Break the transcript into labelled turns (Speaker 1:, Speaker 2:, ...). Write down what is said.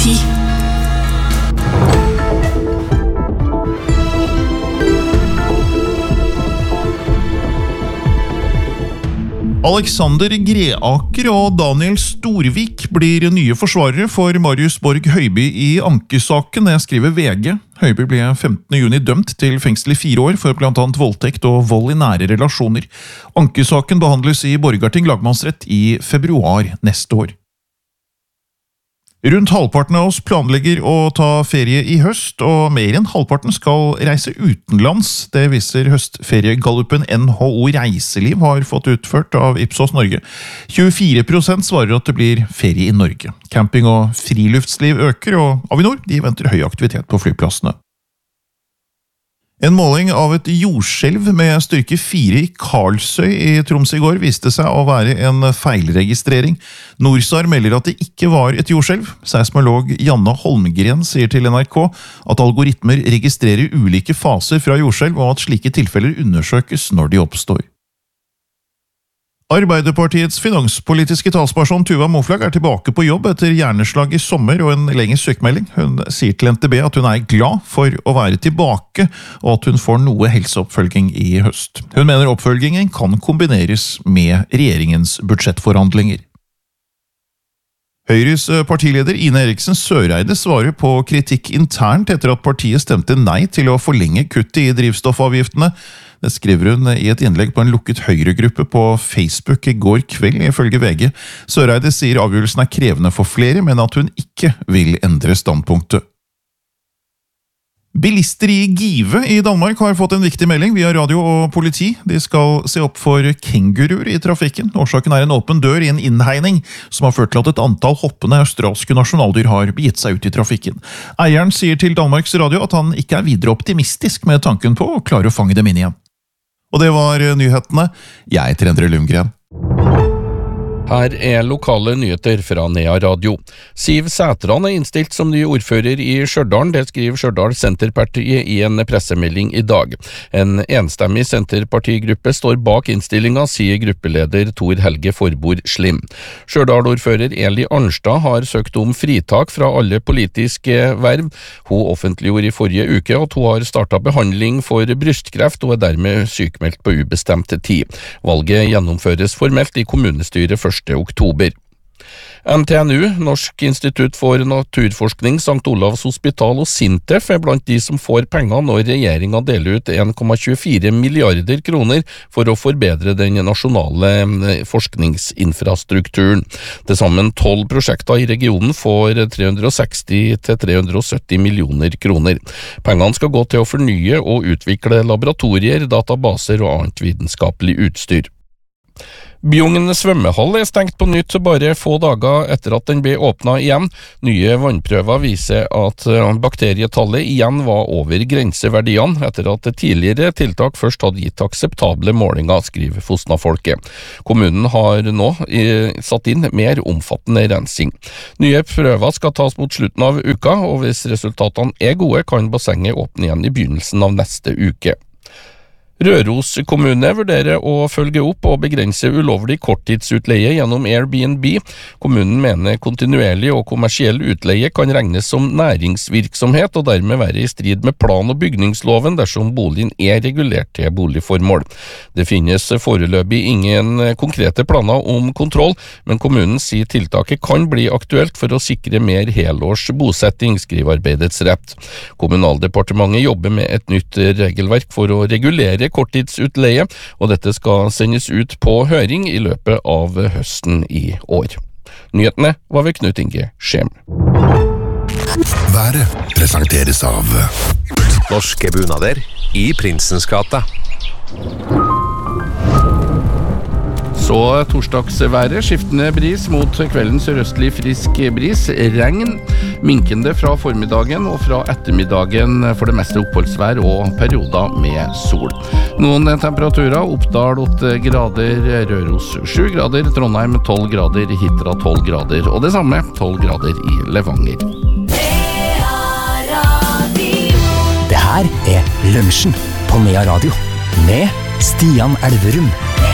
Speaker 1: politi.
Speaker 2: Alexander Greaker og Daniel Storvik blir nye forsvarere for Marius Borg Høiby i ankesaken, det skriver VG. Høiby ble 15. juni dømt til fengsel i 4 år for blant annet voldtekt og vold i nære relasjoner. Ankesaken behandles i Borgarting lagmannsrett i februar neste år. Rundt halvparten av oss planlegger å ta ferie i høst, og mer enn halvparten skal reise utenlands. Det viser høstferiegallupen NHO Reiseliv har fått utført av Ipsos Norge. 24% svarer at det blir ferie i Norge. Camping og friluftsliv øker, og Avinor de venter høy aktivitet på flyplassene. En måling av et jordskjelv med styrke 4 i Karlsøy i Troms i går viste seg å være en feilregistrering. Norsar melder at det ikke var et jordskjelv. Seismolog Janne Holmgren sier til NRK at algoritmer registrerer ulike faser fra jordskjelv, og at slike tilfeller undersøkes når de oppstår. Arbeiderpartiets finanspolitiske talsperson Tuva Moflag tilbake på jobb etter hjerneslag i sommer og en lengre sykemelding. Hun sier til NTB at hun glad for å være tilbake, og at hun får noe helseoppfølging i høst. Hun mener oppfølgingen kan kombineres med regjeringens budsjettforhandlinger. Høyres partileder Ine Eriksen Søreide svarer på kritikk internt etter at partiet stemte nei til å forlenge kuttet i drivstoffavgiftene. Det skriver hun i et innlegg på en lukket Høyre-gruppe på Facebook i går kveld, ifølge VG. Søreide sier avgjørelsen krevende for flere, men at hun ikke vil endre standpunktet. Bilister i Give i Danmark har fått en viktig melding via radio og politi. De skal se opp for kenguruer i trafikken. Årsaken en åpen dør i en innhegning som har ført til at et antall hoppende australske nasjonaldyr har begitt seg ut i trafikken. Eieren sier til Danmarks Radio at han ikke videre optimistisk med tanken på å klare å fange dem inn igjen. Og det var nyhetene. Jeg heter Endre Lundgren.
Speaker 3: Her lokale nyheter fra Nea Radio. Siv Sætran innstilt som ny ordfører i Stjørdal, det skriver Stjørdal Senterpartiet i en pressemelding i dag. En enstemmig Senterpartigruppe står bak innstillinga, sier gruppeleder Tor Helge Forbord Slim. Stjørdal-ordfører Eli Arnstad har søkt om fritak fra alle politiske verv. Hun offentliggjorde i forrige uke at hun har startet behandling for brystkreft og dermed sykmeldt på ubestemt tid. Valget gjennomføres formelt i kommunestyret 1. oktober. NTNU, Norsk institutt for naturforskning, St. Olavs hospital og Sintef blant de som får penger når regjeringen deler ut 1,24 milliarder kroner for å forbedre den nasjonale forskningsinfrastrukturen. Til sammen 12 prosjekter i regionen får 360–370 millioner kroner. Pengene skal gå til å fornye og utvikle laboratorier, databaser og annet vitenskapelig utstyr. Bjugn svømmehall stengt på nytt bare få dager etter at den ble åpnet igjen. Nye vannprøver viser at bakterietallet igjen var over grenseverdiene, etter at tidligere tiltak først hadde gitt akseptable målinger, skriver Fosna-folket. Kommunen har nå satt inn mer omfattende rensing. Nye prøver skal tas mot slutten av uka, og hvis resultatene gode, kan bassenget åpne igjen i begynnelsen av neste uke. Røros kommune vurderer å følge opp og begrense ulovlig korttidsutleie gjennom Airbnb. Kommunen mener kontinuerlig og kommersiell utleie kan regnes som næringsvirksomhet og dermed være i strid med plan- og bygningsloven dersom boligen regulert til boligformål. Det finnes foreløpig ingen konkrete planer om kontroll, men kommunen sier tiltaket kan bli aktuelt for å sikre mer helårs bosetting, skriver Arbeidets Rett. Kommunaldepartementet jobber med et nytt regelverk for å regulere korttidsutleie, og dette skal sendes ut på høring i løpet av høsten i år. Nyhetene var ved Knut Inge Skjem.
Speaker 4: Været presenteres av Norske bunader i Prinsens gate.
Speaker 3: Så torsdagsværet, skiftende bris mot kvelden, sørøstlig frisk bris, regn, minkende fra formiddagen og fra ettermiddagen for det meste oppholdsvær og perioder med sol. Noen temperaturer: Oppdal 8 grader, Røros 7 grader, Trondheim 12 grader, Hitra 12 grader og det samme 12 grader i Levanger.
Speaker 5: Det her Lunsjen på Nea Radio med Stian Elverum.